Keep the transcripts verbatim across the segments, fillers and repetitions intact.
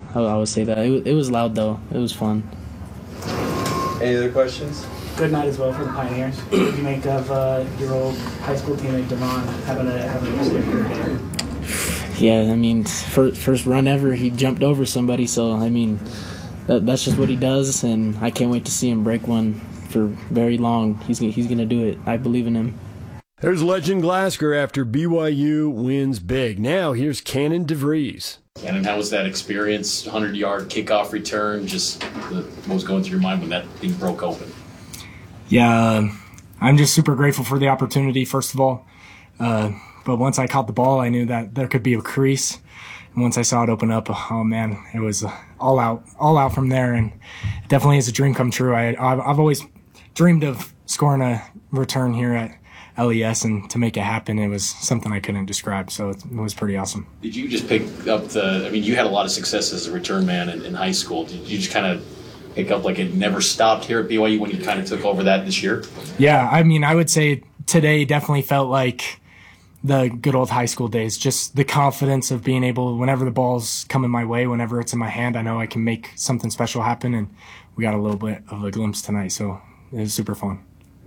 I, I would say that. It, it was loud though. It was fun. Any other questions? Good night as well for the Pioneers. What did you make of uh, your old high school teammate Devon having a having a spectacular game? Yeah, I mean, first, first run ever, he jumped over somebody. So I mean, that, that's just what he does, and I can't wait to see him break one for very long. He's he's gonna do it. I believe in him. There's legend Glasgow after B Y U wins big. Now here's Cannon DeVries. Cannon, how was that experience? hundred-yard kickoff return. Just the, what was going through your mind when that thing broke open? Yeah, I'm just super grateful for the opportunity, first of all. Uh, but once I caught the ball, I knew that there could be a crease. And once I saw it open up, oh man, it was all out, all out from there. And it definitely is a dream come true. I, I've, I've always dreamed of scoring a return here at L E S, and to make it happen, it was something I couldn't describe. So it was pretty awesome. Did you just pick up the, I mean, you had a lot of success as a return man in, in high school. Did you just kind of pick up like it never stopped here at B Y U when you kind of took over that this year? Yeah, I mean, I would say today definitely felt like the good old high school days. Just the confidence of being able, whenever the ball's coming my way, whenever it's in my hand, I know I can make something special happen. And we got a little bit of a glimpse tonight, so it was super fun.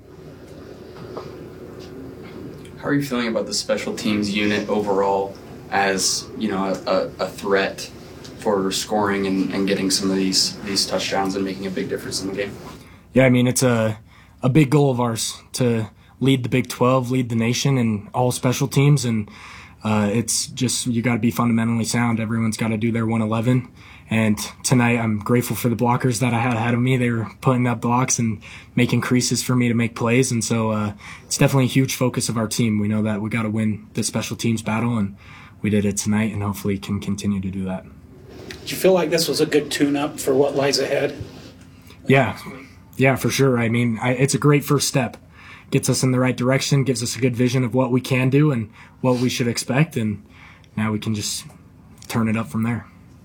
How are you feeling about the special teams unit overall as, you know, a, a threat for scoring and, and getting some of these these touchdowns and making a big difference in the game? Yeah, I mean, it's a, a big goal of ours to lead the Big twelve, lead the nation in all special teams. And uh, it's just, you got to be fundamentally sound. Everyone's got to do their one eleven. And tonight, I'm grateful for the blockers that I had ahead of me. They were putting up blocks and making creases for me to make plays. And so uh, it's definitely a huge focus of our team. We know that we got to win the special teams battle, and we did it tonight, and hopefully can continue to do that. Did you feel like this was a good tune-up for what lies ahead? Yeah, yeah, for sure. I mean, I, it's a great first step. Gets us in the right direction, gives us a good vision of what we can do and what we should expect, and now we can just turn it up from there.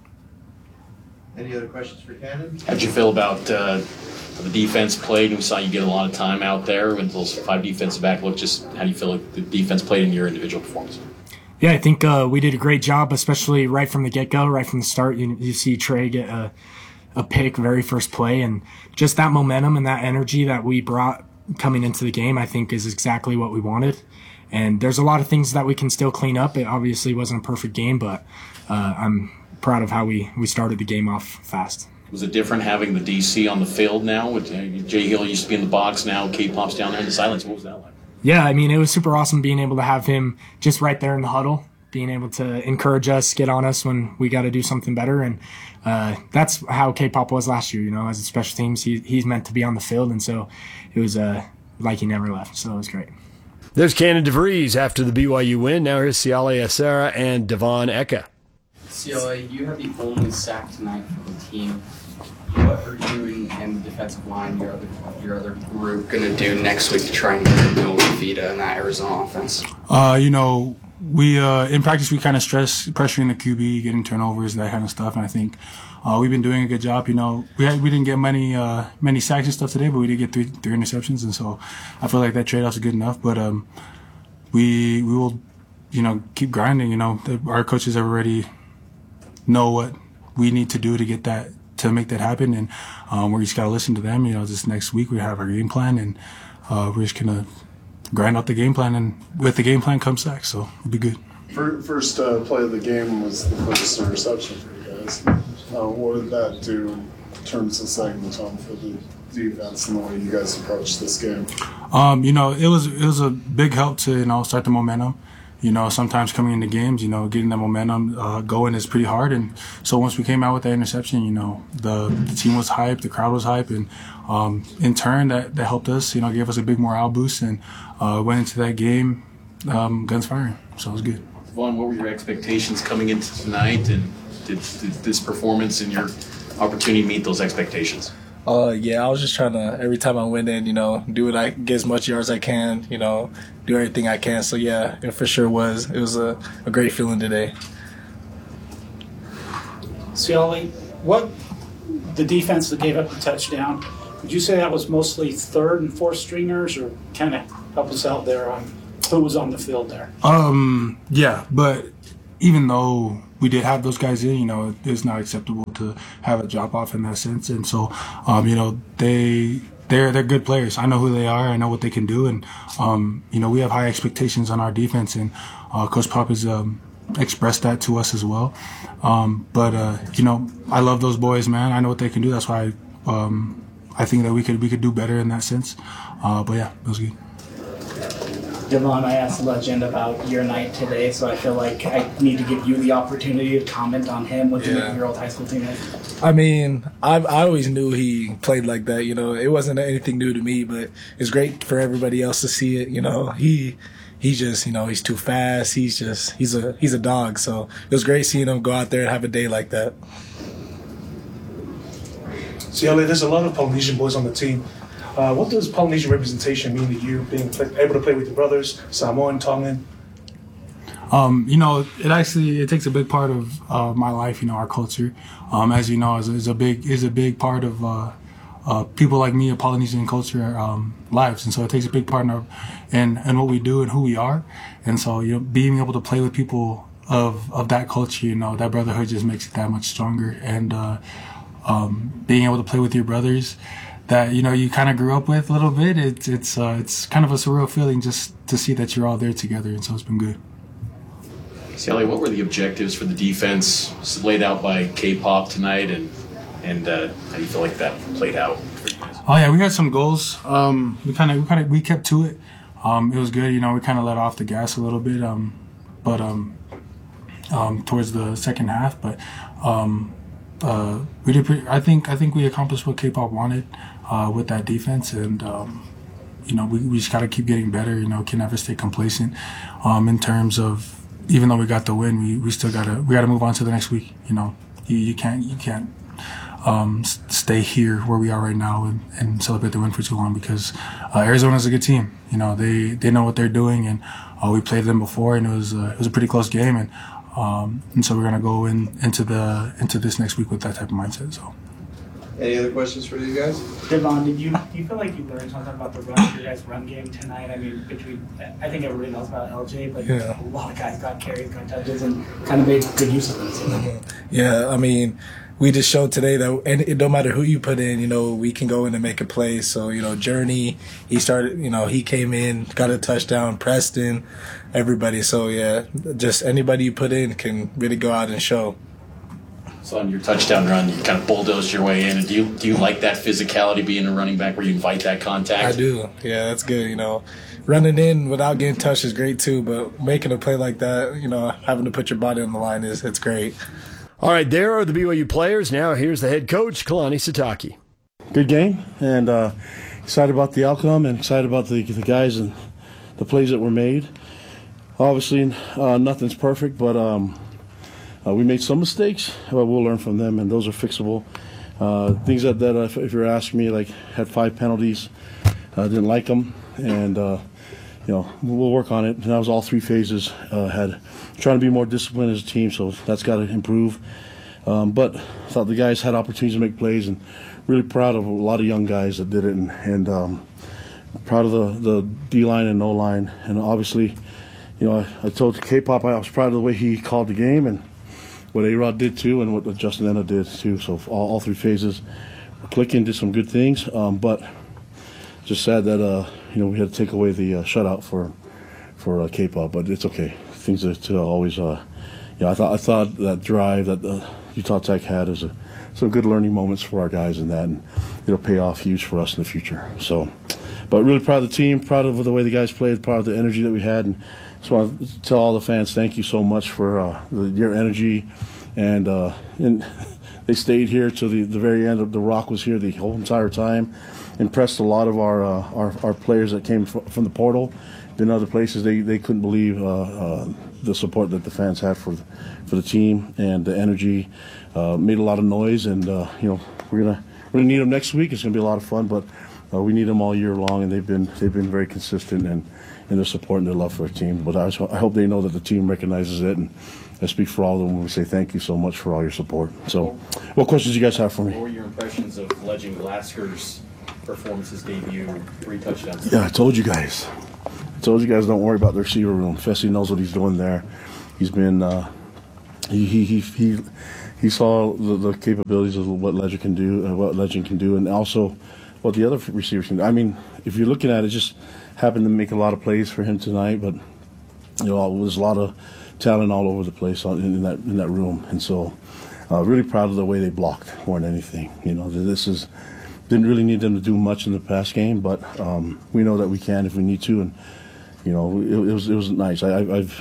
Any other questions for Cannon? How'd you feel about uh, the defense played? We saw you get a lot of time out there with those five defensive back look. Just how do you feel like the defense played in your individual performance? Yeah, I think uh, we did a great job, especially right from the get-go, right from the start. You, you see Trey get a, a pick very first play, and just that momentum and that energy that we brought coming into the game, I think, is exactly what we wanted. And there's a lot of things that we can still clean up. It obviously wasn't a perfect game, but uh, I'm proud of how we, we started the game off fast. Was it different having the D C on the field now? With uh, Jay Hill used to be in the box, now K-Pop's down there in the silence. What was that like? Yeah, I mean, it was super awesome being able to have him just right there in the huddle, being able to encourage us, get on us when we got to do something better. And uh, that's how K-Pop was last year, you know, as a special teams. He, he's meant to be on the field, and so it was uh, like he never left, so it was great. There's Cannon DeVries after the B Y U win. Now here's Siale Acera and Devon Eka. Siale, you had the only sack tonight for the team. What are you and the defensive line, your other your other group, going to do next week to try and get Noah Fifita in that Arizona offense? Uh, you know, we uh, in practice we kind of stress pressuring the Q B, getting turnovers, that kind of stuff, and I think uh, we've been doing a good job. You know, we had, we didn't get many uh, many sacks and stuff today, but we did get three three interceptions, and so I feel like that trade-off is good enough. But um, we we will, you know, keep grinding. You know, the, our coaches already know what we need to do to get that. to make that happen, and um, we just got to listen to them. You know, this next week we have our game plan, and uh, we're just going to grind out the game plan, and with the game plan comes sacks, so it'll be good. First uh, play of the game was the first interception for you guys. Uh, what did that do in terms of setting the tone for the defense and the way you guys approached this game? Um, you know, it was it was a big help to, you know, start the momentum. You know, sometimes coming into games, you know, getting that momentum uh, going is pretty hard. And so once we came out with that interception, you know, the, the team was hyped, the crowd was hyped, and um, in turn that, that helped us, you know, gave us a big morale boost, and uh, went into that game um, guns firing. So it was good. Vaughn, what were your expectations coming into tonight, and did, did this performance and your opportunity meet those expectations? Uh, yeah, I was just trying to, every time I went in, you know, do it, I get as much yards as I can, you know, do everything I can. So, yeah, it for sure was. It was a, a great feeling today. Siale, what the defense that gave up the touchdown, would you say that was mostly third and fourth stringers, or kind of help us out there on who was on the field there? Um, yeah, but even though we did have those guys in, you know, it's not acceptable to have a drop off in that sense. And so, um, you know, they they're they're good players. I know who they are. I know what they can do, and um, you know, we have high expectations on our defense, and uh, Coach Pop has um, expressed that to us as well. Um, but uh, you know, I love those boys, man. I know what they can do. That's why I, um, I think that we could we could do better in that sense. Uh, but yeah, it was good. Devon, I asked Legend about your night today, so I feel like I need to give you the opportunity to comment on him. What do you Yeah. think of your old high school teammate? I mean, I I always knew he played like that. You know, it wasn't anything new to me, but it's great for everybody else to see it. You know, he he's just, you know, he's too fast. He's just he's a he's a dog. So it was great seeing him go out there and have a day like that. So, Elliot, there's a lot of Polynesian boys on the team. Uh, what does Polynesian representation mean to you, being play, able to play with your brothers, Samoan, Tongan? Um, you know, it actually it takes a big part of uh, my life. You know, our culture, um, as you know, is, is a big is a big part of uh, uh, people like me, a Polynesian culture um, lives, and so it takes a big part in our in, in what we do and who we are. And so, you know, being able to play with people of of that culture, you know, that brotherhood just makes it that much stronger. And uh, um, being able to play with your brothers that, you know, you kind of grew up with a little bit, it's it's uh, it's kind of a surreal feeling just to see that you're all there together, and so it's been good. Sally, what were the objectives for the defense laid out by K-Pop tonight, and and uh, how do you feel like that played out for you guys? Oh yeah, we had some goals. Um, we kind of we kind of we kept to it. Um, it was good. You know, we kind of let off the gas a little bit, um, but um, um, towards the second half. But um, uh, we did. Pretty, I think I think we accomplished what K-Pop wanted uh, with that defense, and um, you know, we, we just got to keep getting better. You know, can never stay complacent um, in terms of. Even though we got the win, we, we still gotta we gotta move on to the next week. You know, you, you can't you can't um, stay here where we are right now and, and celebrate the win for too long, because uh, Arizona's a good team. You know, they, they know what they're doing, and uh, we played them before, and it was uh, it was a pretty close game, and um, and so we're gonna go in into the into this next week with that type of mindset. So. Any other questions for you guys? Devon, did you do you feel like you learned something about the run your guys' run game tonight? I mean, between I think everybody knows about L J, but Yeah. a lot of guys got carries, got touches, and kind of made good use of it. Yeah, I mean, we just showed today that and it don't matter who you put in, you know, we can go in and make a play. So, you know, Journey, he started, you know, he came in, got a touchdown, Preston, everybody. So, yeah, just anybody you put in can really go out and show. So on your touchdown run, you kind of bulldozed your way in. And do you do you like that physicality, being a running back, where you invite that contact? I do. Yeah, that's good. You know, running in without getting touched is great too, but making a play like that, you know, having to put your body on the line is it's great. All right, there are the B Y U players. Now here's the head coach, Kalani Sitake. Good game, and uh, excited about the outcome, and excited about the, the guys and the plays that were made. Obviously, uh, nothing's perfect, but um, uh, we made some mistakes. But we'll learn from them, and those are fixable. Uh, things that, that if, if you're asking me, like had five penalties, uh, didn't like them, and uh, you know we'll work on it. And that was all three phases. Uh, had trying to be more disciplined as a team, so that's got to improve. Um, but I thought the guys had opportunities to make plays, and really proud of a lot of young guys that did it, and, and um, proud of the, the D-line and O-line. And obviously, you know, I, I told K-Pop I was proud of the way he called the game and what A-Rod did too, and what Justin Enna did too. So all, all three phases were clicking, did some good things, um, but just sad that uh, you know we had to take away the uh, shutout for for uh, K-Pop, but it's okay. Things that uh, always, uh, you know, I thought I thought that drive that uh, Utah Tech had is a, some good learning moments for our guys in that, and it'll pay off huge for us in the future. So, but really proud of the team, proud of the way the guys played, proud of the energy that we had, and just want to tell all the fans thank you so much for uh, the, your energy, and uh, and they stayed here till the, the very end. Of the Rock was here the whole entire time. Impressed a lot of our uh, our, our players that came fr- from the portal. Been other places, they, they couldn't believe uh, uh, the support that the fans had for the, for the team, and the energy uh, made a lot of noise. And uh, you know we're gonna we're gonna need them next week. It's gonna be a lot of fun, but uh, we need them all year long, and they've been they've been very consistent and in their support and their love for their team. But I, I hope they know that the team recognizes it, and I speak for all of them when we say thank you so much for all your support. So, what questions do you guys have for me? What were your impressions of Legend Glasker's performance, his debut, three touchdowns? Yeah, I told you guys. I told you guys don't worry about the receiver room. Fessy knows what he's doing there. He's been uh, he he he he, he saw the, the capabilities of what Legend can do, uh, what Legend can do, and also what the other receivers can do. I mean, if you're looking at it, just happened to make a lot of plays for him tonight, but you know, there's a lot of talent all over the place in, in that in that room, and so uh, really proud of the way they blocked more than anything. You know, this is didn't really need them to do much in the pass game, but um, we know that we can if we need to, and you know, it, it was it was nice. I, I've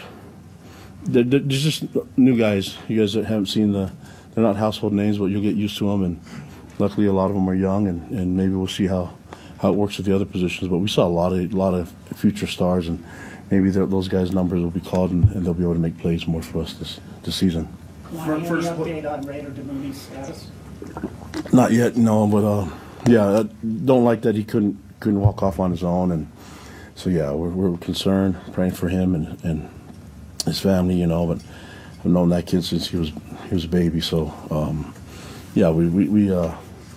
there's just new guys. You guys that haven't seen the, they're not household names, but you'll get used to them, and luckily a lot of them are young, and, and maybe we'll see how, how it works with the other positions. But we saw a lot of a lot of future stars, and maybe those guys' numbers will be called, and, and they'll be able to make plays more for us this this season. Lonnie, any update on Raider Damouni's status? Not yet, no. But uh, yeah, I don't like that he couldn't couldn't walk off on his own, and so yeah, we're we're concerned, praying for him and, and his family, you know. But I've known that kid since he was he was a baby, so um, yeah, we we, we uh,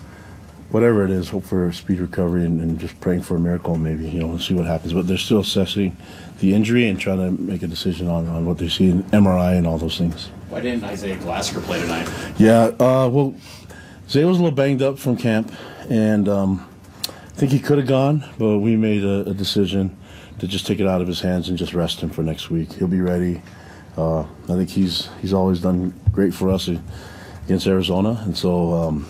whatever it is, hope for a speed recovery and, and just praying for a miracle, maybe, you know, and see what happens. But they're still assessing the injury and trying to make a decision on, on what they see in M R I and all those things. Why didn't Isaiah Glasgow play tonight? Yeah, uh, well, Zay was a little banged up from camp, and um, I think he could have gone, but we made a, a decision to just take it out of his hands and just rest him for next week. He'll be ready. Uh, I think he's he's always done great for us against Arizona, and so um,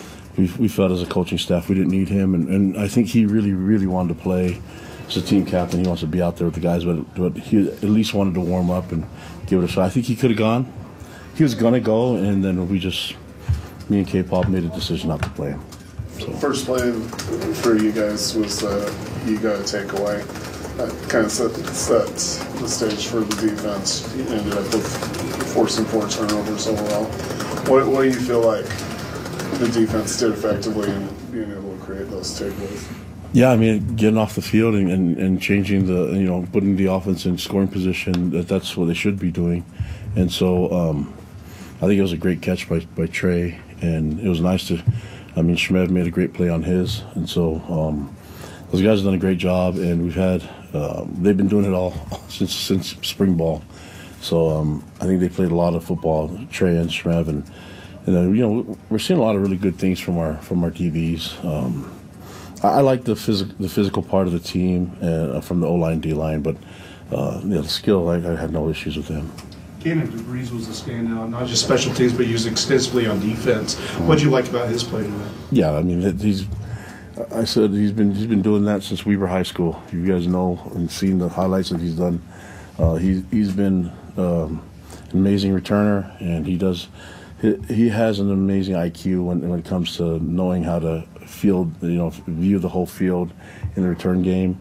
we we felt as a coaching staff we didn't need him, and, and I think he really, really wanted to play. As a team captain, he wants to be out there with the guys, but, but he at least wanted to warm up and give it a shot. I think he could have gone. He was going to go, and then we just, me and K-Pop made a decision not to play him. So. First play for you guys was uh, you got a takeaway. That kind of set, set the stage for the defense. You ended up with forcing four turnovers overall. What, what do you feel like the defense did effectively in being able to create those takeaways? Yeah, I mean, getting off the field and, and, and changing the, you know, putting the offense in scoring position, that that's what they should be doing. And so um, I think it was a great catch by, by Trey, and it was nice to, I mean, Shmev made a great play on his. And so um, those guys have done a great job, and we've had, um, they've been doing it all since since spring ball. So um, I think they played a lot of football, Trey and Shmev, and, and then, you know, we're seeing a lot of really good things from our from our D Bs. Um, I like the physical the physical part of the team uh, from the O-line, D-line, but uh, you know, the skill, I, I had no issues with them. Kenan DeVries was a standout, not just special teams, but used extensively on defense. What did you like about his play tonight? Yeah, I mean, he's. I said he's been he's been doing that since Weber High School. You guys know and seen the highlights that he's done. Uh, he he's been um, an amazing returner, and he does. He, he has an amazing I Q when when it comes to knowing how to field, you know, view the whole field in the return game.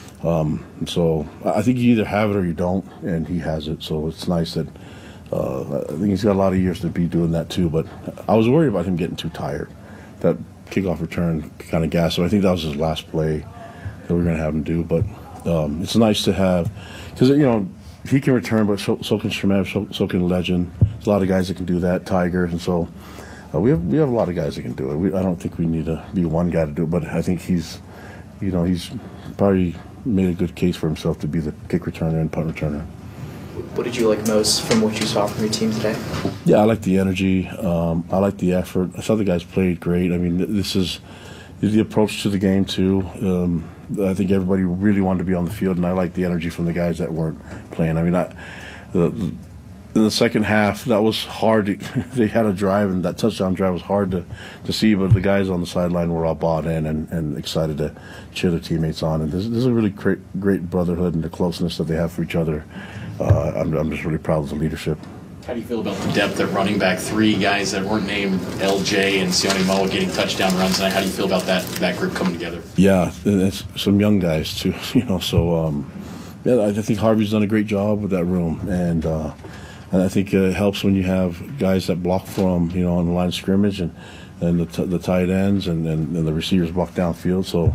Um, so I think you either have it or you don't, and he has it. So it's nice that uh, I think he's got a lot of years to be doing that too. But I was worried about him getting too tired. That kickoff return kind of gas. So I think that was his last play that we we're going to have him do. But um, it's nice to have, because, you know, he can return, but so, so can Shmev, so, so can Legend. There's a lot of guys that can do that, Tiger, and so uh, we have we have a lot of guys that can do it. We, I don't think we need to be one guy to do it, but I think he's, you know, he's probably made a good case for himself to be the kick returner and punt returner. What did you like most from what you saw from your team today? Yeah, I like the energy. Um, I like the effort. I thought the guys played great. I mean, this is the approach to the game too. Um, I think everybody really wanted to be on the field, and I like the energy from the guys that weren't playing. I mean, I, the, in the second half, that was hard. To, they had a drive, and that touchdown drive was hard to, to see, but the guys on the sideline were all bought in and, and excited to cheer their teammates on. And this, this is a really great, great brotherhood and the closeness that they have for each other. Uh, I'm, I'm just really proud of the leadership. How do you feel about the depth at running back? Three guys that weren't named, L J and Sione Moa, getting touchdown runs tonight. How do you feel about that that group coming together? Yeah, and it's some young guys too. You know, so um, yeah, I think Harvey's done a great job with that room, and uh, and I think it helps when you have guys that block from, you know, on the line of scrimmage, and and the, t- the tight ends and, and, and the receivers block downfield. So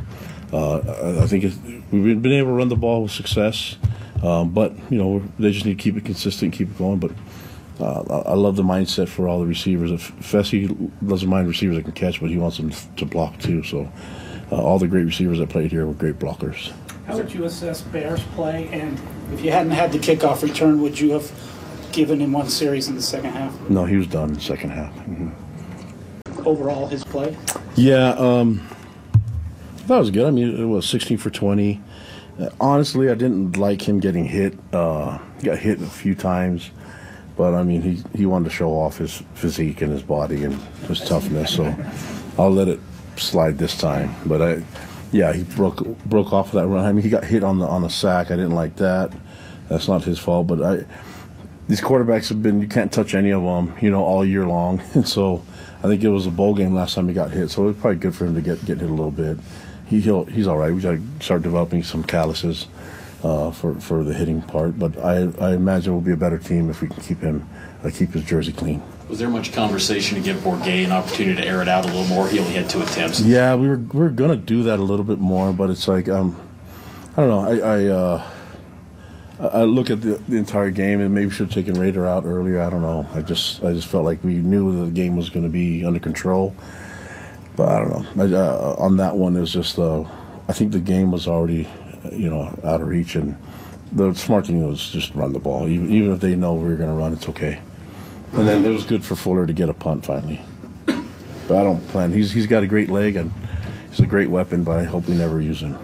uh, I think it's, we've been able to run the ball with success, um, but you know, they just need to keep it consistent, keep it going, but. Uh, I love the mindset for all the receivers. If Fessy doesn't mind receivers that can catch, but he wants them to block too. So uh, all the great receivers that played here were great blockers. How would you assess Bears' play? And if you hadn't had the kickoff return, would you have given in one series in the second half? No, he was done in the second half. Mm-hmm. Overall, his play? Yeah, um, that was good. I mean, it was sixteen for twenty. Uh, honestly, I didn't like him getting hit. Uh, he got hit a few times, but I mean, he, he wanted to show off his physique and his body and his toughness. So I'll let it slide this time. But I, yeah, he broke broke off of that run. I mean, he got hit on the on the sack. I didn't like that. That's not his fault. But I, these quarterbacks have been, you can't touch any of them, you know, all year long. And so I think it was a bowl game last time he got hit. So it was probably good for him to get get hit a little bit. He he'll, he's all right. We got to start developing some calluses uh, for for the hitting part. But I I imagine we'll be a better team if we can keep him uh, keep his jersey clean. Was there much conversation to give Bourguet an opportunity to air it out a little more? He only had two attempts. Yeah, we were we were gonna do that a little bit more, but it's like um, I don't know. I I, uh, I look at the, the entire game and maybe should have taken Raider out earlier. I don't know. I just I just felt like we knew the game was going to be under control, but I don't know. I, uh, on that one, it was just uh, I think the game was already you know out of reach, and the smart thing was just run the ball. Even even if they know we were going to run, it's okay. And then it was good for Fuller to get a punt finally. But I don't plan. He's he's got a great leg and he's a great weapon, but I hope we never use him.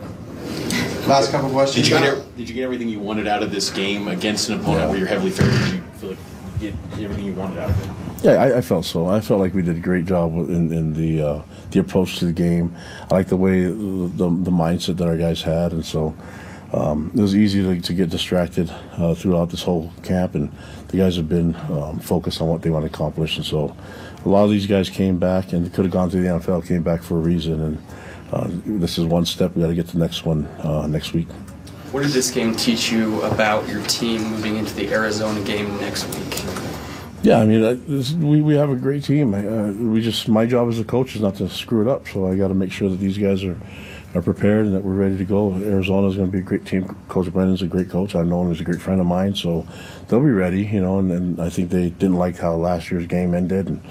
Last couple questions. Did you get er- did you get everything you wanted out of this game against an opponent Yeah. where you're heavily favored? Did you feel like you get everything you wanted out of it? Yeah, I, I felt so. I felt like we did a great job in, in the uh, the approach to the game. I like the way the, the mindset that our guys had, and so um, it was easy to, to get distracted uh, throughout this whole camp. And the guys have been um, focused on what they want to accomplish, and so a lot of these guys came back and could have gone to the N F L, came back for a reason. And uh, this is one step. We got to get to the next one uh, next week. What did this game teach you about your team moving into the Arizona game next week? Yeah, I mean, I, this, we we have a great team. I, uh, we just my job as a coach is not to screw it up. So I got to make sure that these guys are, are prepared and that we're ready to go. Arizona is going to be a great team. Coach Brennan's a great coach. I've known him as a great friend of mine, so they'll be ready. You know, and, and I think they didn't like how last year's game ended, and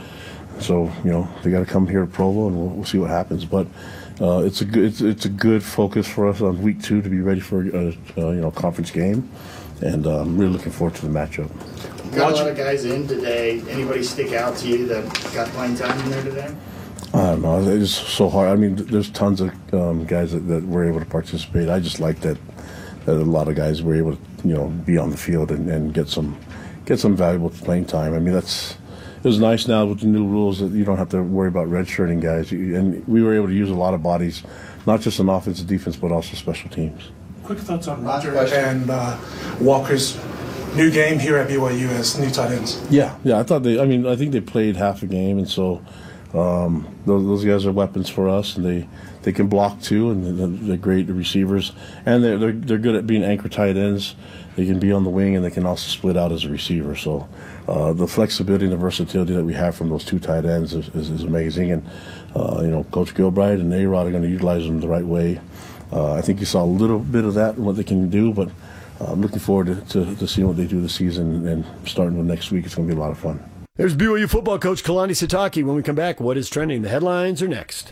so you know they got to come here to Provo and we'll, we'll see what happens. But uh, it's a good it's, it's a good focus for us on week two to be ready for a, a you know conference game, and uh, I'm really looking forward to the matchup. Got a lot of guys in today. Anybody stick out to you that got playing time in there today? I don't know. It's so hard. I mean, there's tons of um, guys that, that were able to participate. I just like that, that a lot of guys were able to, you know, be on the field and, and get some get some valuable playing time. I mean, that's it was nice now with the new rules that you don't have to worry about redshirting guys. And we were able to use a lot of bodies, not just on offense and defense, but also special teams. Quick thoughts on Roger and uh, Walker's new game here at B Y U as new tight ends. Yeah, yeah. I thought they. I mean, I think they played half a game, and so um, those, those guys are weapons for us, and they, they can block too, and they're, they're great receivers, and they're, they're they're good at being anchor tight ends. They can be on the wing, and they can also split out as a receiver. So uh, the flexibility and the versatility that we have from those two tight ends is, is, is amazing, and uh, you know, Coach Gilbride and A-Rod are going to utilize them the right way. Uh, I think you saw a little bit of that and what they can do, but I'm looking forward to, to, to seeing what they do this season, and starting with next week, it's going to be a lot of fun. There's B Y U football coach Kalani Sitake. When we come back, what is trending? The headlines are next.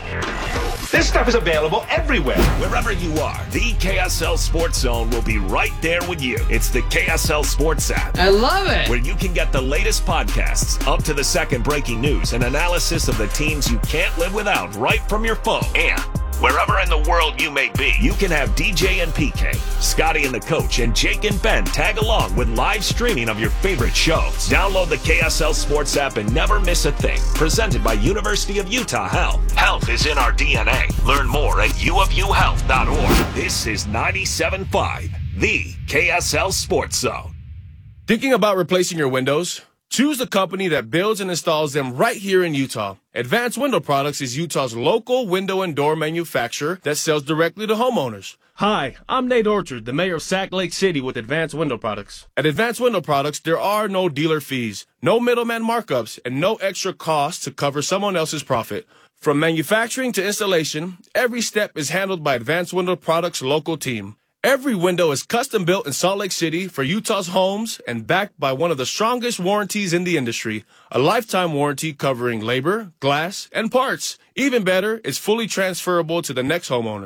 This stuff is available everywhere. Wherever you are, the K S L Sports Zone will be right there with you. It's the K S L Sports app. I love it. Where you can get the latest podcasts, up to the second breaking news, and analysis of the teams you can't live without right from your phone. And wherever in the world you may be, you can have D J and P K, Scotty and the coach, and Jake and Ben tag along with live streaming of your favorite shows. Download the K S L Sports app and never miss a thing. Presented by University of Utah Health. Health is in our D N A. Learn more at u of u health dot org. This is ninety-seven point five, the K S L Sports Zone. Thinking about replacing your windows? Choose the company that builds and installs them right here in Utah. Advanced Window Products is Utah's local window and door manufacturer that sells directly to homeowners. Hi, I'm Nate Orchard, the mayor of Sac Lake City with Advanced Window Products. At Advanced Window Products, there are no dealer fees, no middleman markups, and no extra costs to cover someone else's profit. From manufacturing to installation, every step is handled by Advanced Window Products' local team. Every window is custom built in Salt Lake City for Utah's homes and backed by one of the strongest warranties in the industry, a lifetime warranty covering labor, glass, and parts. Even better, it's fully transferable to the next homeowner.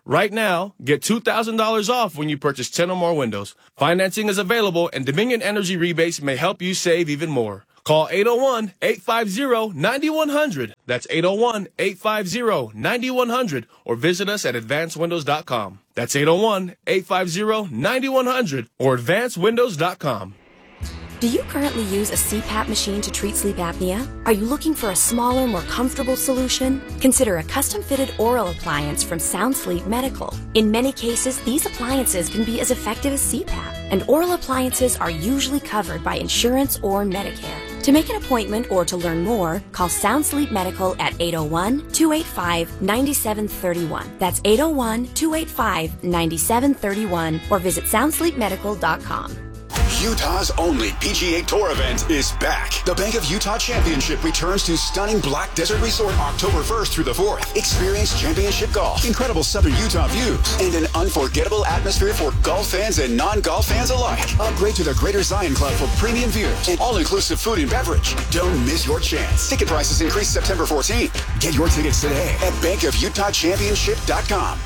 Right now, get two thousand dollars off when you purchase ten or more windows. Financing is available, and Dominion Energy rebates may help you save even more. Call eight oh one, eight five oh, nine one hundred. That's eight oh one, eight five oh, nine one hundred. Or visit us at advanced windows dot com. That's eight oh one, eight five oh, nine one hundred or advanced windows dot com. Do you currently use a C PAP machine to treat sleep apnea? Are you looking for a smaller, more comfortable solution? Consider a custom-fitted oral appliance from Sound Sleep Medical. In many cases, these appliances can be as effective as C PAP, and oral appliances are usually covered by insurance or Medicare. To make an appointment or to learn more, call Sound Sleep Medical at eight oh one, two eight five, nine seven three one. That's eight oh one, two eight five, nine seven three one or visit sound sleep medical dot com. Utah's only P G A Tour event is back. The Bank of Utah Championship returns to stunning Black Desert Resort October first through the fourth. Experience championship golf, incredible southern Utah views, and an unforgettable atmosphere for golf fans and non-golf fans alike. Upgrade to the Greater Zion Club for premium views and all-inclusive food and beverage. Don't miss your chance. Ticket prices increase September fourteenth. Get your tickets today at bank of utah championship dot com.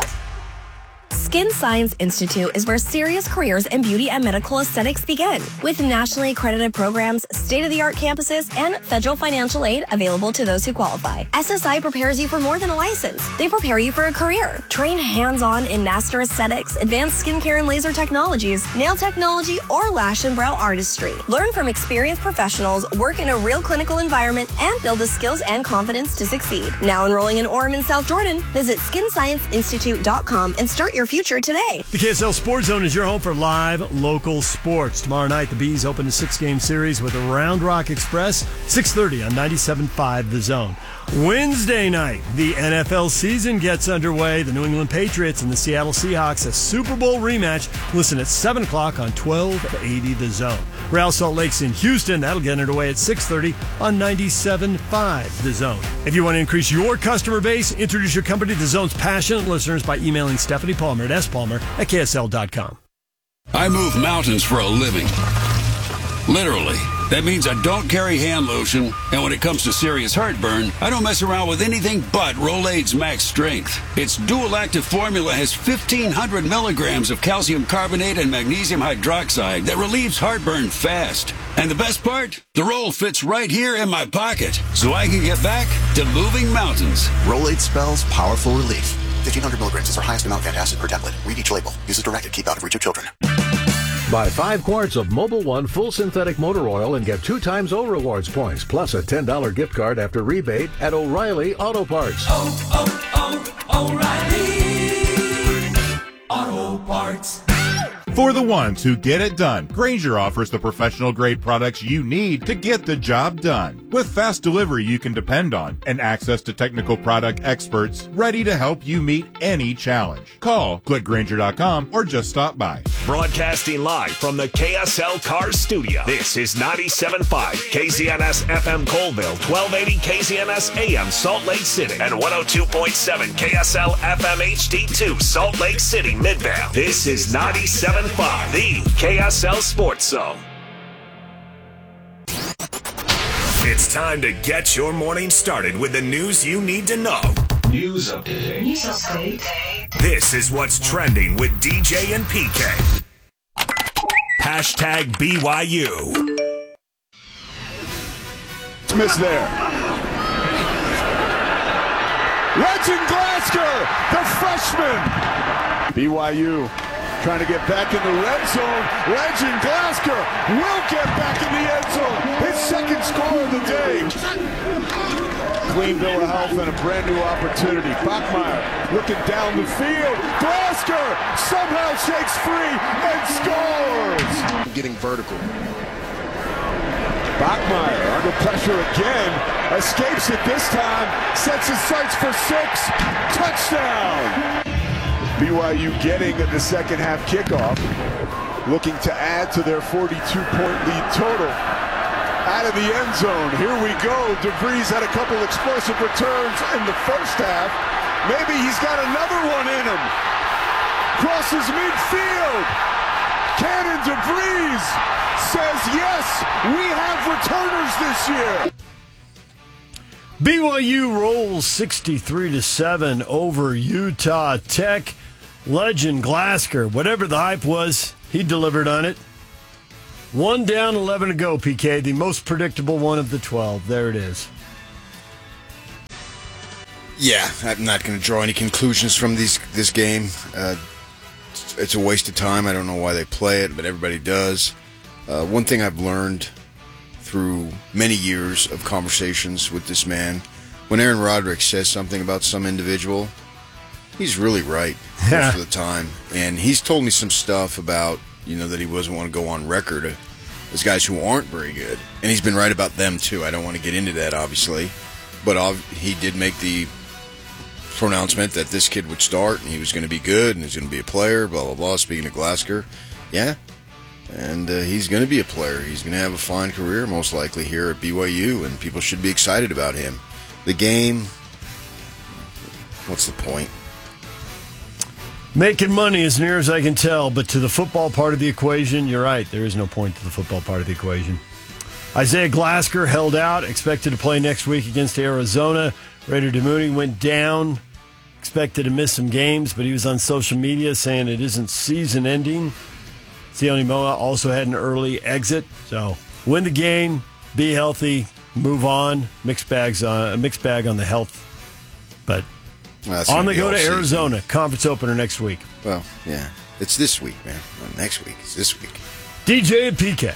Skin Science Institute is where serious careers in beauty and medical aesthetics begin. With nationally accredited programs, state-of-the-art campuses, and federal financial aid available to those who qualify, S S I prepares you for more than a license. They prepare you for a career. Train hands-on in master aesthetics, advanced skincare and laser technologies, nail technology, or lash and brow artistry. Learn from experienced professionals, work in a real clinical environment, and build the skills and confidence to succeed. Now enrolling in Orem and South Jordan, visit skin science institute dot com and start your future today. The K S L Sports Zone is your home for live local sports. Tomorrow night, the Bees open a six-game series with the Round Rock Express, six thirty on ninety-seven point five The Zone. Wednesday night, the N F L season gets underway. The New England Patriots and the Seattle Seahawks, a Super Bowl rematch. Listen at seven o'clock on twelve eighty The Zone. Real Salt Lake's in Houston. That'll get underway at six thirty on ninety-seven point five The Zone. If you want to increase your customer base, introduce your company to The Zone's passionate listeners by emailing Stephanie Palmer at s palmer at k s l dot com. I move mountains for a living. Literally. That means I don't carry hand lotion, and when it comes to serious heartburn, I don't mess around with anything but Rolaids Max Strength. Its dual-active formula has fifteen hundred milligrams of calcium carbonate and magnesium hydroxide that relieves heartburn fast. And the best part? The roll fits right here in my pocket, so I can get back to moving mountains. Rolaids spells powerful relief. fifteen hundred milligrams is our highest amount of antacid per tablet. Read each label. Use as directed. Keep out of reach of children. Buy five quarts of Mobil One full synthetic motor oil and get two times O Rewards points, plus a ten dollars gift card after rebate at O'Reilly Auto Parts. Oh, oh, oh, O'Reilly Auto Parts. For the ones who get it done, Grainger offers the professional-grade products you need to get the job done. With fast delivery you can depend on and access to technical product experts ready to help you meet any challenge. Call, click Grainger dot com, or just stop by. Broadcasting live from the K S L Car Studio. This is ninety-seven point five K Z N S F M Colville, twelve eighty K Z N S A M Salt Lake City, and one oh two point seven K S L F M H D two Salt Lake City, Midvale. This is ninety-seven point five, the K S L Sports Zone. It's time to get your morning started with the news you need to know. News update. News update. This is what's trending with D J and P K. Hashtag B Y U. Miss there. Legend Glasgow, the freshman. B Y U trying to get back in the red zone. Legend Glasgow will get back in the end zone. His second score of the day. Clean bill of health and a brand new opportunity. Bachmeier looking down the field. Glasgow somehow shakes free and scores. Getting vertical. Bachmeier under pressure again. Escapes it this time. Sets his sights for six. Touchdown. B Y U getting the second half kickoff. Looking to add to their forty-two point lead total. Out of the end zone, here we go. DeVries had a couple explosive returns in the first half. Maybe he's got another one in him. Crosses midfield. Cannon DeVries says, yes, we have returners this year. B Y U rolls sixty-three to seven over Utah Tech. legend Glasgow, whatever the hype was, he delivered on it. One down, eleven to go, P K, the most predictable one of the twelve. There it is. Yeah, I'm not going to draw any conclusions from these, this game. Uh, it's a waste of time. I don't know why they play it, but everybody does. Uh, one thing I've learned through many years of conversations with this man, when Aaron Roderick says something about some individual, he's really right most of the time. And he's told me some stuff about, you know, that he doesn't want to go on record as guys who aren't very good. And he's been right about them, too. I don't want to get into that, obviously. But he did make the pronouncement that this kid would start and he was going to be good and he's going to be a player, blah, blah, blah. Speaking of Glasgow, yeah. And uh, he's going to be a player. He's going to have a fine career, most likely, here at B Y U, and people should be excited about him. The game, what's the point? Making money as near as I can tell, but to the football part of the equation, you're right. There is no point to the football part of the equation. Isaiah Glasgow held out, expected to play next week against Arizona. Raider DeMooney went down, expected to miss some games, but he was on social media saying it isn't season-ending. Sione Moa also had an early exit, so win the game, be healthy, move on. Mixed bags, uh, a mixed bag on the health, but well, on the go to season. Arizona, conference opener next week. Well, yeah, it's this week, man. Not next week, it's this week. D J and P K.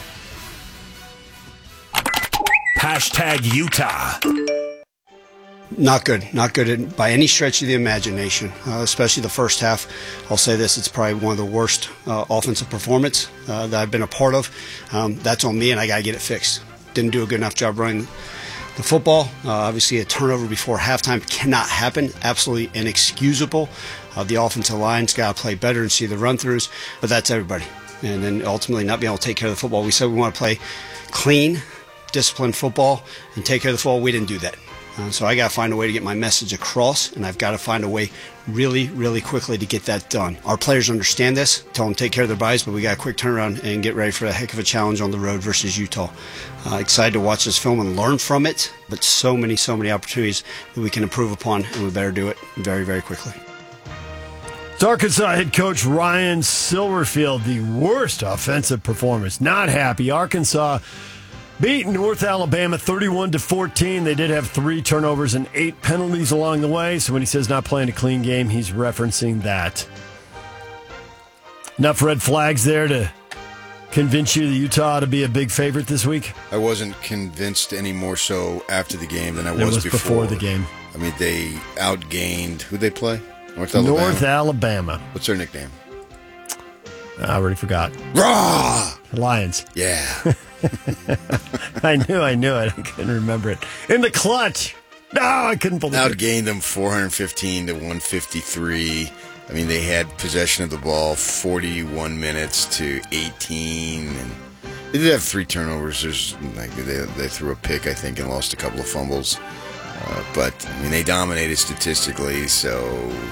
Hashtag Utah. Not good. Not good by any stretch of the imagination, uh, especially the first half. I'll say this, it's probably one of the worst uh, offensive performance uh, that I've been a part of. Um, that's on me, and I got to get it fixed. Didn't do a good enough job running the football. Uh, obviously, a turnover before halftime cannot happen. Absolutely inexcusable. Uh, the offensive line's got to play better and see the run-throughs, but that's everybody. And then ultimately not being able to take care of the football. We said we want to play clean, disciplined football and take care of the football. We didn't do that. Uh, so I got to find a way to get my message across, and I've got to find a way really, really quickly to get that done. Our players understand this, tell them to take care of their bodies, but we got a quick turnaround and get ready for a heck of a challenge on the road versus Utah. Uh, excited to watch this film and learn from it, but so many, so many opportunities that we can improve upon, and we better do it very, very quickly. It's Arkansas head coach Ryan Silverfield, the worst offensive performance. Not happy. Arkansas beat North Alabama thirty-one to fourteen. They did have three turnovers and eight penalties along the way. So when he says not playing a clean game, he's referencing that. Enough red flags there to convince you that Utah to be a big favorite this week? I wasn't convinced any more so after the game than I It was, was before the game. I mean, they outgained, who'd they play? North Alabama? North Alabama. What's their nickname? I already forgot. Raw! Lions. Yeah. I knew I knew it. I couldn't remember it. In the clutch. No, I couldn't believe it. Outgained them four fifteen to one fifty-three. I mean, they had possession of the ball forty-one minutes to eighteen. And they did have three turnovers. There's like they, they threw a pick, I think, and lost a couple of fumbles. Uh, but, I mean, they dominated statistically, so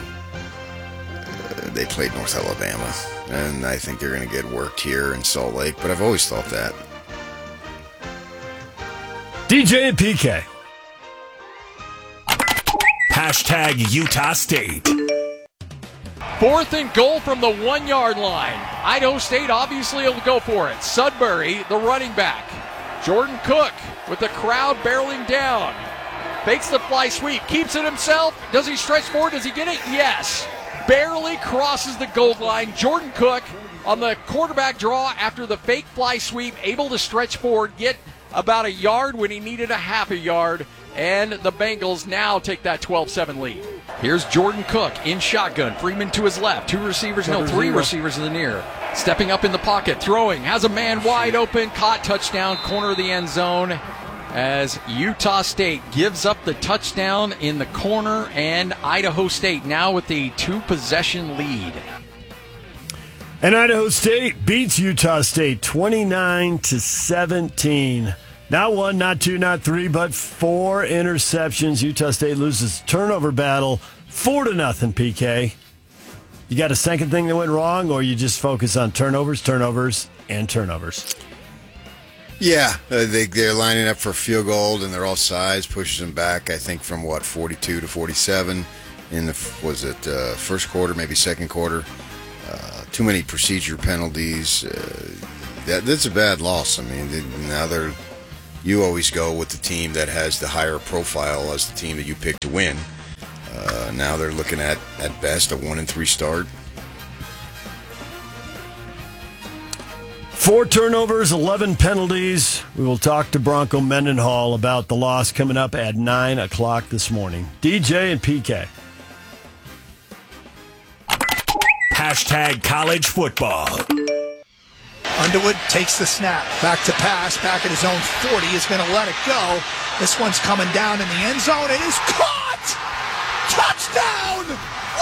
uh, they played North Alabama. And I think they're going to get worked here in Salt Lake, but I've always thought that. D J and P K. Hashtag Utah State. Fourth and goal from the one-yard line. Idaho State obviously will go for it. Sudbury, the running back. Jordan Cook with the crowd barreling down. Fakes the fly sweep, keeps it himself. Does he stretch forward? Does he get it? Yes. Barely crosses the goal line. Jordan Cook on the quarterback draw after the fake fly sweep, able to stretch forward, get about a yard when he needed a half a yard, and the Bengals now take that twelve seven lead. Here's Jordan Cook in shotgun. Freeman to his left. Two receivers, no, three receivers in the near. Stepping up in the pocket, throwing, has a man wide open, caught, touchdown, corner of the end zone, as Utah State gives up the touchdown in the corner, and Idaho State now with the two-possession lead. And Idaho State beats Utah State twenty-nine to seventeen. Not one, not two, not three, but four interceptions. Utah State loses the turnover battle four to nothing, P K. You got a second thing that went wrong, or you just focus on turnovers, turnovers, and turnovers? Yeah, uh, they, they're lining up for a field goal, and they're all sides, pushes them back, I think, from, what, forty-two to forty-seven. in the was it uh, first quarter, maybe second quarter. Uh, too many procedure penalties. Uh, that that's a bad loss. I mean, they, now they're you always go with the team that has the higher profile as the team that you pick to win. Uh, now they're looking at at best a one and three start. Four turnovers, eleven penalties. We will talk to Bronco Mendenhall about the loss coming up at nine o'clock this morning. D J and P K. Hashtag college football. Underwood takes the snap. Back to pass. Back at his own forty. Is going to let it go. This one's coming down in the end zone. It is caught! Touchdown!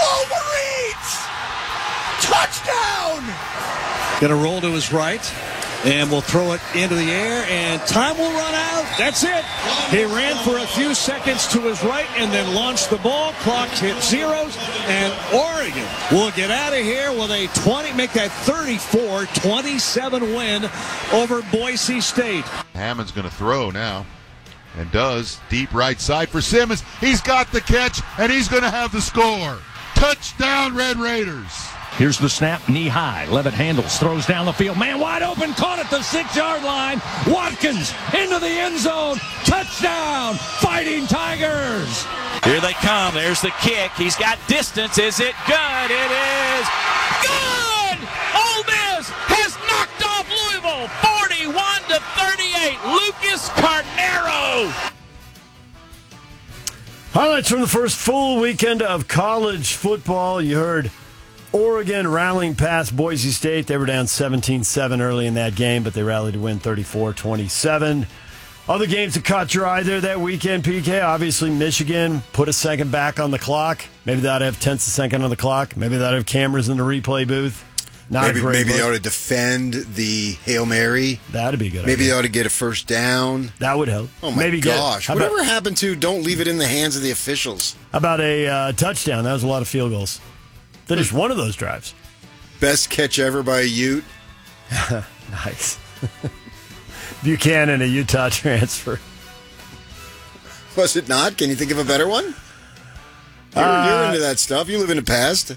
Wolverines! Touchdown! Going to roll to his right, and will throw it into the air, and time will run out. That's it. He ran for a few seconds to his right and then launched the ball. Clock hit zeros, and Oregon will get out of here with a twenty, make that thirty-four twenty-seven win over Boise State. Hammond's going to throw now, and does. Deep right side for Simmons. He's got the catch, and he's going to have the score. Touchdown, Red Raiders. Here's the snap, knee high. Levitt handles, throws down the field. Man wide open, caught at the six-yard line. Watkins into the end zone. Touchdown, Fighting Tigers. Here they come. There's the kick. He's got distance. Is it good? It is good! Ole Miss has knocked off Louisville, forty-one to thirty-eight. Lucas Carnero. Highlights from the first full weekend of college football. You heard Oregon rallying past Boise State. They were down seventeen seven early in that game, but they rallied to win thirty-four twenty-seven. Other games that caught your eye there that weekend, P K, obviously Michigan put a second back on the clock. Maybe they ought to have tenths a second on the clock. Maybe they ought to have cameras in the replay booth. Not maybe a great maybe look. they ought to defend the Hail Mary. That'd be a good. Maybe idea. they ought to get a first down. That would help. Oh, my maybe gosh. Get, Whatever about, happened to don't leave it in the hands of the officials? How about a uh, touchdown? That was a lot of field goals. Finished one of those drives. Best catch ever by a Ute. Nice. Buchanan, a Utah transfer. Was it not? Can you think of a better one? You're, Uh, you're into that stuff. You live in the past.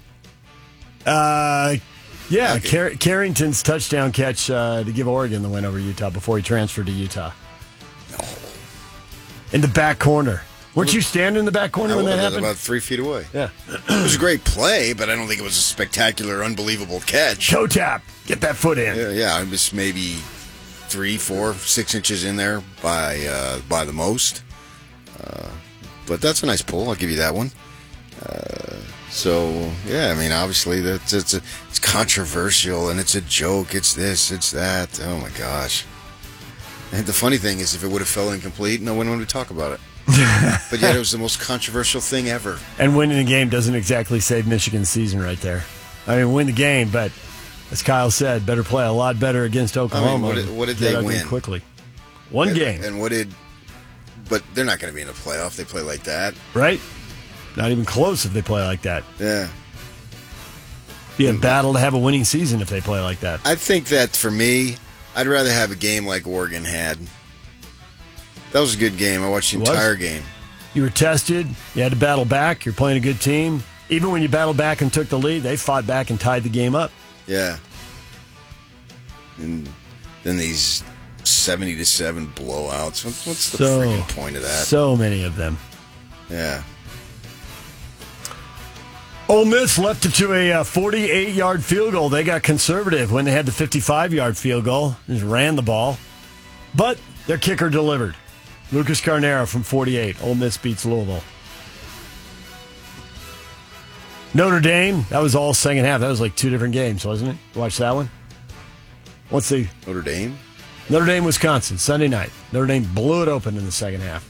Uh, yeah, Okay. Car- Carrington's touchdown catch uh, to give Oregon the win over Utah before he transferred to Utah. No. In the back corner. Weren't you standing in the back corner I when that was happened? about three feet away. Yeah. It was a great play, but I don't think it was a spectacular, unbelievable catch. Toe tap. Get that foot in. Yeah, yeah, it was maybe three, four, six inches in there by uh, by the most. Uh, but that's a nice pull. I'll give you that one. Uh, so yeah, I mean, obviously that's it's a, it's controversial and it's a joke. It's this, it's that. Oh my gosh! And the funny thing is, if it would have fell incomplete, no one would talk about it. But yet, it was the most controversial thing ever. And winning the game doesn't exactly save Michigan's season right there. I mean, win the game, but as Kyle said, better play a lot better against Oklahoma. what did- what did Get they ugly win? quickly? One and, game. And what did? But they're not going to be in the playoff. They play like that, Right? Not even close if they play like that. Yeah. Be a battle to have a winning season if they play like that. I think that for me, I'd rather have a game like Oregon had. That was a good game. I watched the It was. entire game. You were tested. You had to battle back. You're playing a good team. Even when you battled back and took the lead, they fought back and tied the game up. Yeah. And then these seventy to seven blowouts. What- What's the So, freaking point of that? So many of them. Yeah. Ole Miss left it to a uh, forty-eight-yard field goal. They got conservative when they had the fifty-five-yard field goal. Just ran the ball. But their kicker delivered. Lucas Carnero from forty-eight. Ole Miss beats Louisville. Notre Dame, that was all second half. That was like two different games, wasn't it? You watched that one? What's the... Notre Dame? Notre Dame, Wisconsin, Sunday night. Notre Dame blew it open in the second half.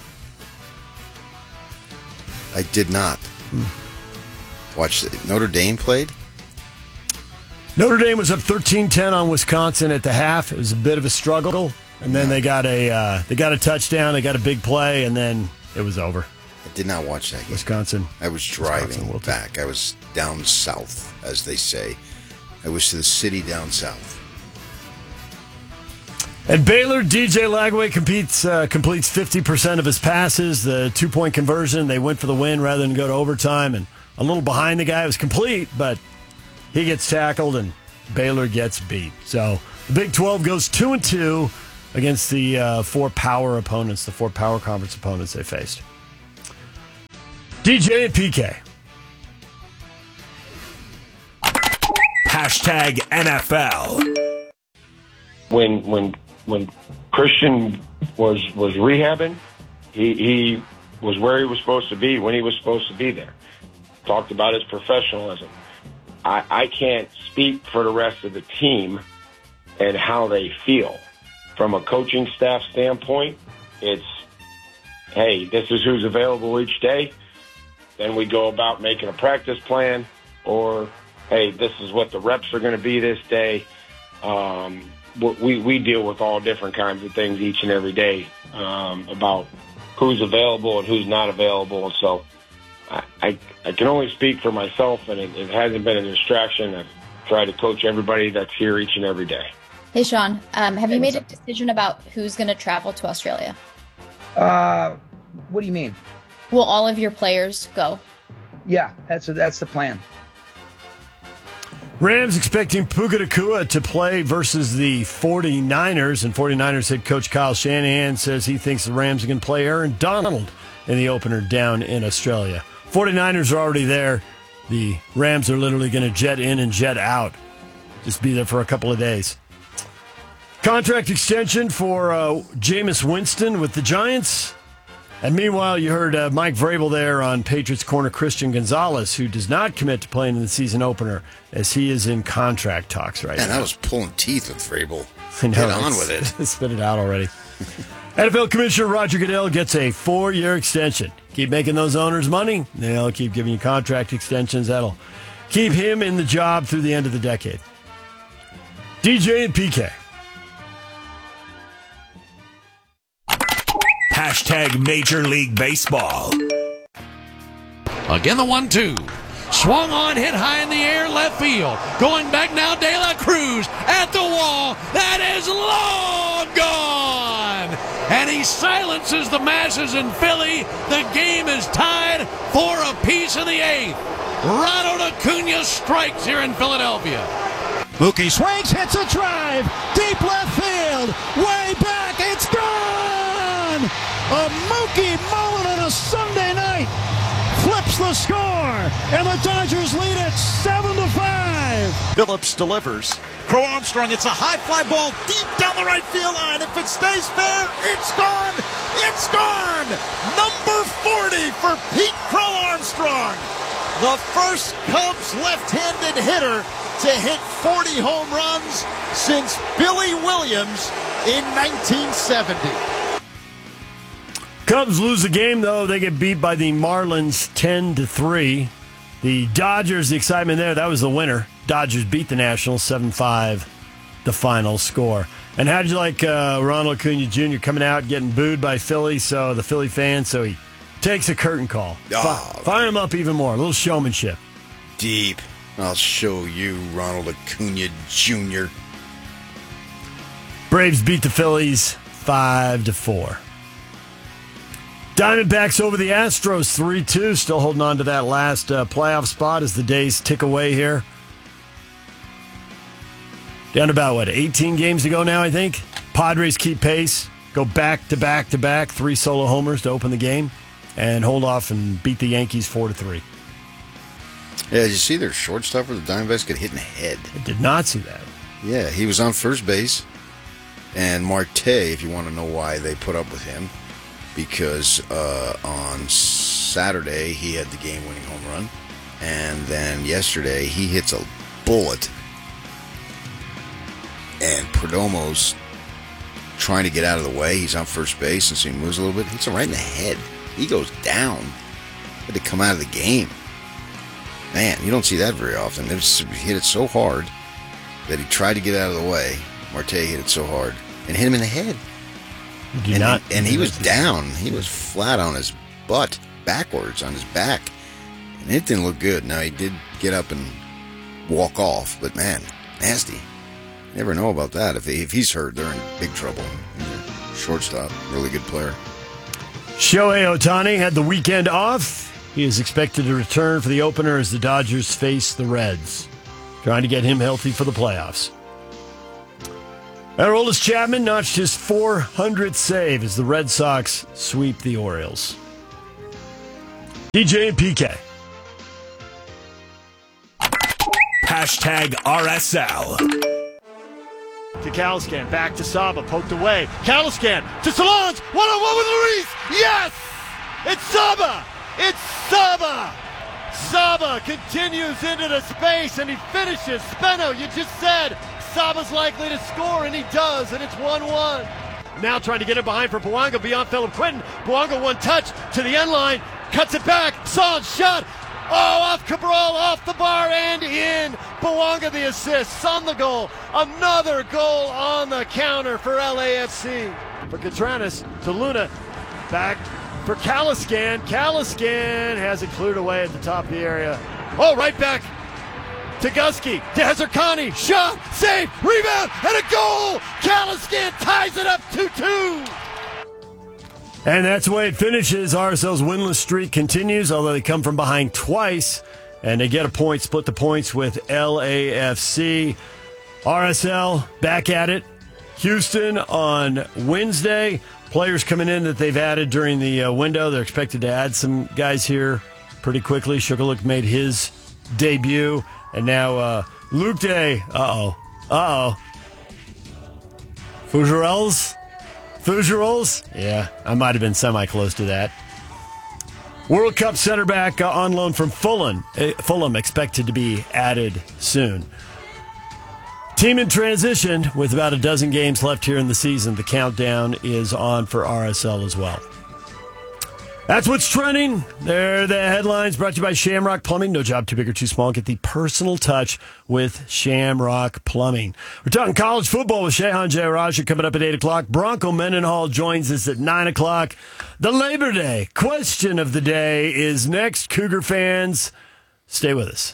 I did not. Watch it. Notre Dame played? Notre Dame was up thirteen ten on Wisconsin at the half. It was a bit of a struggle, and then they got a uh, they got a touchdown. They got a big play, and then it was over. I did not watch that game. Wisconsin. I was driving Wisconsin will back. I was down south, as they say. I was to the city down south. At Baylor, D J Lagway competes, uh, completes fifty percent of his passes. The two-point conversion, they went for the win rather than go to overtime. And a little behind the guy. It was complete, but he gets tackled and Baylor gets beat. So the Big twelve goes two and two against the uh, four power opponents, the four power conference opponents they faced. D J and P K. Hashtag N F L. When when when Christian was was rehabbing, he he was where he was supposed to be when he was supposed to be there. Talked about his professionalism. I, I can't speak for the rest of the team and how they feel. From a coaching staff standpoint, it's, hey, this is who's available each day. Then we go about making a practice plan, or, hey, this is what the reps are going to be this day. Um, we, we deal with all different kinds of things each and every day um, about who's available and who's not available. And so I, I, I can only speak for myself, and it, it hasn't been a distraction. I've tried to coach everybody that's here each and every day. Hey, Sean, um, have you made a decision about who's going to travel to Australia? Uh, what do you mean? Will all of your players go? Yeah, that's that's the plan. Rams expecting Puka Nacua to play versus the 49ers, and 49ers head coach Kyle Shanahan says he thinks the Rams are going to play Aaron Donald in the opener down in Australia. 49ers are already there. The Rams are literally going to jet in and jet out. Just be there for a couple of days. Contract extension for uh, Jameis Winston with the Giants. And meanwhile, you heard uh, Mike Vrabel there on Patriots corner Christian Gonzalez, who does not commit to playing in the season opener as he is in contract talks right Man, now. I was pulling teeth with Vrabel. I know, Get on with it. Spit it out already. N F L Commissioner Roger Goodell gets a four-year extension. Keep making those owners money, they'll keep giving you contract extensions. That'll keep him in the job through the end of the decade. D J and P K. Hashtag Major League Baseball. Again, the one two. Swung on, hit high in the air, left field. Going back now, De La Cruz at the wall. That is long gone. And he silences the masses in Philly. The game is tied for a piece of the eighth. Ronald Acuna strikes here in Philadelphia. Mookie swings, hits a drive. Deep left field. Way back. It's gone. A Mookie Mullen on a Sunday night flips the score, and the Dodgers lead it seven to five. Phillips delivers. Crow Armstrong, it's a high fly ball deep down the right field line. If it stays fair, it's gone. It's gone. Number forty for Pete Crow Armstrong. The first Cubs left-handed hitter to hit forty home runs since Billy Williams in nineteen seventy. Cubs lose the game, though. They get beat by the Marlins ten to three. The Dodgers, the excitement there, that was the winner. Dodgers beat the Nationals seven five, the final score. And how'd you like uh, Ronald Acuna Junior coming out, getting booed by Philly, so the Philly fans, so he takes a curtain call. Oh, F- fire him up even more. A little showmanship. Deep. I'll show you, Ronald Acuna Junior Braves beat the Phillies five to four. Diamondbacks over the Astros three two, still holding on to that last uh, playoff spot as the days tick away here. Down to about, what, eighteen games to go now, I think? Padres keep pace, go back to back to back, three solo homers to open the game, and hold off and beat the Yankees four to three. Yeah, did you see their shortstop for the Diamondbacks get hit in the head? I did not see that. Yeah, he was on first base, and Marte, if you want to know why they put up with him, because uh, on Saturday he had the game-winning home run, and then yesterday he hits a bullet, and Perdomo's trying to get out of the way. He's on first base, and so he moves a little bit. Hits him right in the head. He goes down. Had to come out of the game. Man, you don't see that very often. It was, he hit it so hard that he tried to get out of the way. Marte hit it so hard and hit him in the head. Do and, not, and he was down. He was flat on his butt, backwards on his back. And it didn't look good. Now, he did get up and walk off, but man, nasty. You never know about that. If, he, if he's hurt, they're in big trouble. Shortstop, really good player. Shohei Ohtani had the weekend off. He is expected to return for the opener as the Dodgers face the Reds, trying to get him healthy for the playoffs. Aroldis Chapman notched his four hundredth save as the Red Sox sweep the Orioles. D J and P K. Hashtag R S L. To Caliscan, back to Saba, poked away. Caliscan to Salons, one-on-one with Luis. Yes! It's Saba! It's Saba! Saba continues into the space and he finishes. Speno, you just said Saba's likely to score, and he does, and it's one one. Now trying to get it behind for Bouanga beyond Philip Quinton. Bouanga one touch to the end line, cuts it back. Son shot. Oh, off Cabral, off the bar, and in. Bouanga the assist on the goal. Another goal on the counter for L A F C. For Catranis to Luna. Back for Caliscan. Caliscan has it cleared away at the top of the area. Oh, right back to Gusky. To Hezerkani. Shot, save, rebound, and a goal. Caliscan ties it up two two. And that's the way it finishes. R S L's winless streak continues, although they come from behind twice, and they get a point, split the points with L A F C. R S L back at it. Houston on Wednesday. Players coming in that they've added during the uh, window. They're expected to add some guys here pretty quickly. Sugarlook made his debut, and now uh, Luke Day. Uh-oh. Uh-oh. Fougerels? Fougerels? Yeah, I might have been semi-close to that. World Cup center back uh, on loan from Fulham. Uh, Fulham expected to be added soon. Team in transition with about a dozen games left here in the season. The countdown is on for R S L as well. That's what's trending. There are the headlines brought to you by Shamrock Plumbing. No job too big or too small. Get the personal touch with Shamrock Plumbing. We're talking college football with Shehan Jayaraja coming up at eight o'clock. Bronco Mendenhall joins us at nine o'clock. The Labor Day question of the day is next. Cougar fans, stay with us.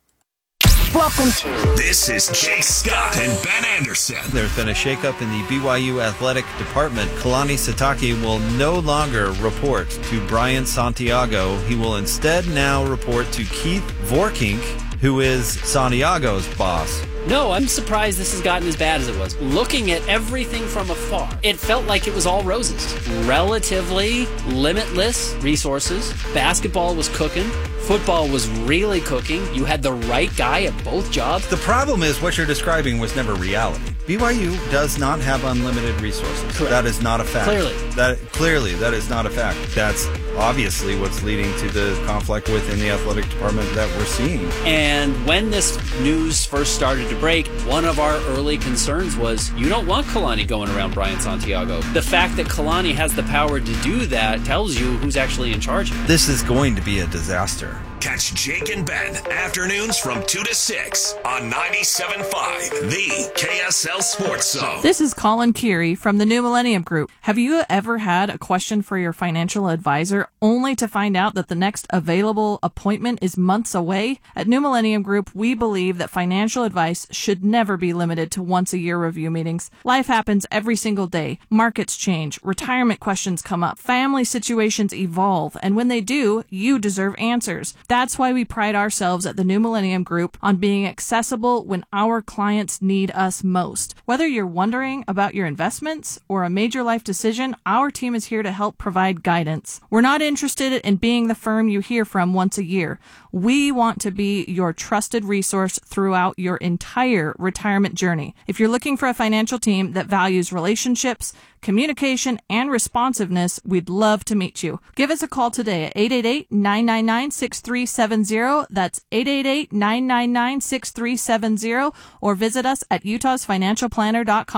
Welcome to. This is Jake Scott and Ben Anderson. There's been a shakeup in the B Y U athletic department. Kalani Sitake will no longer report to Brian Santiago. He will instead now report to Keith Vorkink, who is Santiago's boss. No, I'm surprised this has gotten as bad as it was. Looking at everything from afar, it felt like it was all roses. Relatively limitless resources. Basketball was cooking. Football was really cooking. You had the right guy at both jobs. The problem is what you're describing was never reality. B Y U does not have unlimited resources. Correct. That is not a fact. Clearly. That clearly that is not a fact. That's obviously what's leading to the conflict within the athletic department that we're seeing. And when this news first started to break, one of our early concerns was you don't want Kalani going around Brian Santiago. The fact that Kalani has the power to do that tells you who's actually in charge. This is going to be a disaster. Catch Jake and Ben afternoons from two to six on ninety-seven point five, the K S L Sports Zone. This is Colin Keary from the New Millennium Group. Have you ever had a question for your financial advisor only to find out that the next available appointment is months away? At New Millennium Group, we believe that financial advice should never be limited to once-a-year review meetings. Life happens every single day. Markets change, retirement questions come up, family situations evolve, and when they do, you deserve answers. That's why we pride ourselves at the New Millennium Group on being accessible when our clients need us most. Whether you're wondering about your investments or a major life decision, our team is here to help provide guidance. We're not interested in being the firm you hear from once a year. We want to be your trusted resource throughout your entire retirement journey. If you're looking for a financial team that values relationships, communication, and responsiveness, we'd love to meet you. Give us a call today at eight eight eight, nine nine nine, six three seven zero. That's eight eight eight, nine nine nine, six three seven zero, or visit us at utahs financial planner dot com.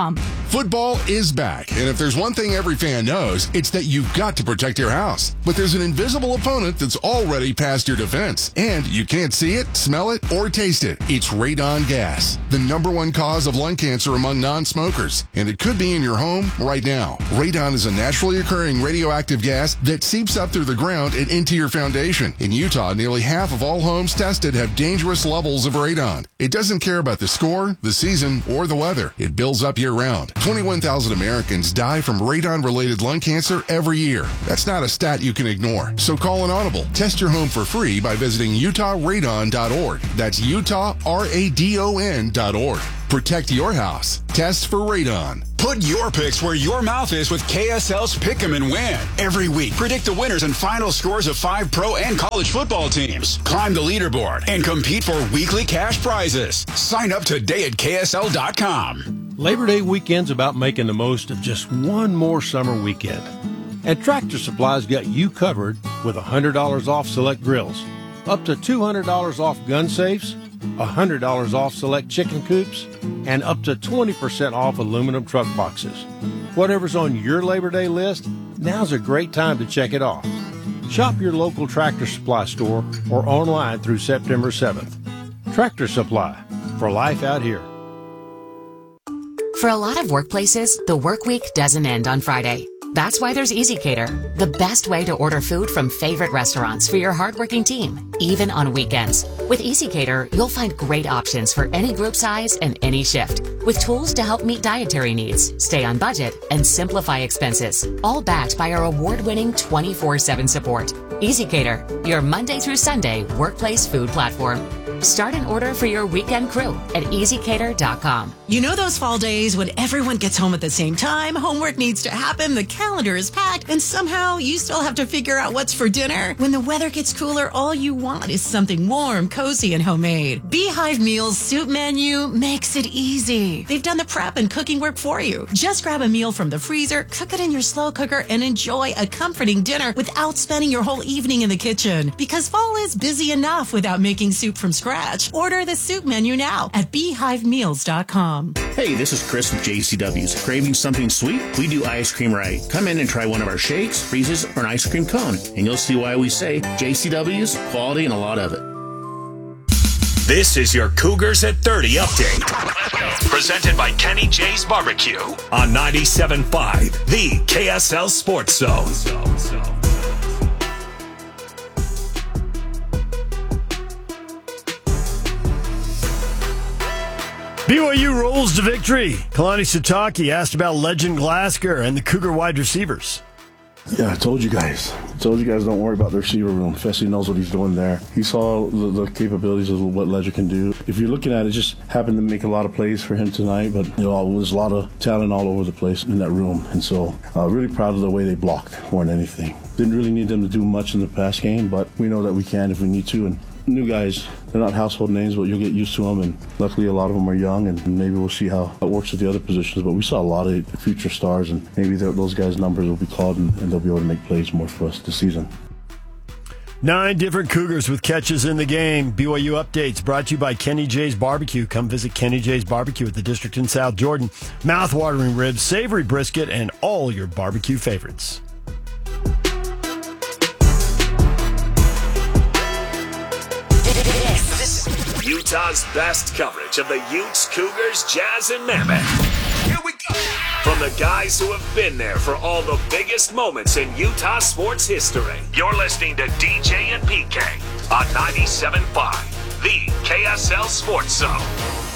Football is back, and if there's one thing every fan knows, it's that you've got to protect your house. But there's an invisible opponent that's already past your defense, and you can't see it, smell it, or taste it. It's radon gas, the number one cause of lung cancer among non-smokers, and it could be in your home right now. Radon is a naturally occurring radioactive gas that seeps up through the ground and into your foundation. In Utah, nearly half of all homes tested have dangerous levels of radon. It doesn't care about the score, the season, or the weather. It builds up year-round. twenty-one thousand Americans die from radon-related lung cancer every year. That's not a stat you can ignore. So call an audible. Test your home for free by visiting utah radon dot org. That's Utah R A D O N dot org. Protect your house. Test for radon. Put your picks where your mouth is with K S L's Pick 'em and Win. Every week, predict the winners and final scores of five pro and college football teams. Climb the leaderboard and compete for weekly cash prizes. Sign up today at K S L dot com. Labor Day weekend's about making the most of just one more summer weekend. And Tractor Supply's got you covered with one hundred dollars off select grills, up to two hundred dollars off gun safes, one hundred dollars off select chicken coops, and up to twenty percent off aluminum truck boxes. Whatever's on your Labor Day list, now's a great time to check it off. Shop your local Tractor Supply store or online through September seventh. Tractor Supply, for life out here. For a lot of workplaces, the work week doesn't end on Friday. That's why there's EasyCater, the best way to order food from favorite restaurants for your hardworking team, even on weekends. With EasyCater, you'll find great options for any group size and any shift, with tools to help meet dietary needs, stay on budget, and simplify expenses, all backed by our award-winning twenty-four seven support. EasyCater, your Monday through Sunday workplace food platform. Start an order for your weekend crew at easy cater dot com. You know those fall days when everyone gets home at the same time, homework needs to happen, the calendar is packed, and somehow you still have to figure out what's for dinner? When the weather gets cooler, all you want is something warm, cozy, and homemade. Beehive Meals Soup Menu makes it easy. They've done the prep and cooking work for you. Just grab a meal from the freezer, cook it in your slow cooker, and enjoy a comforting dinner without spending your whole evening in the kitchen. Because fall is busy enough without making soup from scratch. Order the soup menu now at beehive meals dot com. Hey, this is Chris with J C W's. Craving something sweet? We do ice cream right. Come in and try one of our shakes, freezes, or an ice cream cone, and you'll see why we say J C W's, quality, and a lot of it. This is your Cougars at thirty update. Presented by Kenny J's Barbecue on ninety-seven point five, the K S L Sports Zone. B Y U rolls to victory. Kalani Sitake asked about Legend Glasgow and the Cougar wide receivers. Yeah, I told you guys. I told you guys don't worry about the receiver room. Fessy knows what he's doing there. He saw the, the capabilities of what Ledger can do. If you're looking at it, just happened to make a lot of plays for him tonight, but you know, there's a lot of talent all over the place in that room. And so uh, really proud of the way they blocked more than anything. Didn't really need them to do much in the pass game, but we know that we can if we need to. And new guys, they're not household names, but you'll get used to them, and luckily a lot of them are young, and maybe we'll see how it works with the other positions. But we saw a lot of future stars, and maybe those guys' numbers will be called, and, and they'll be able to make plays more for us this season. Nine different Cougars with catches in the game. B Y U updates brought to you by Kenny J's Barbecue. Come visit Kenny J's Barbecue at the District in South Jordan. Mouth-watering ribs, savory brisket, and all your barbecue favorites. Utah's best coverage of the Utes, Cougars, Jazz, and Mammoth. Here we go. From the guys who have been there for all the biggest moments in Utah sports history. You're listening to D J and P K on ninety-seven point five, the K S L Sports Zone.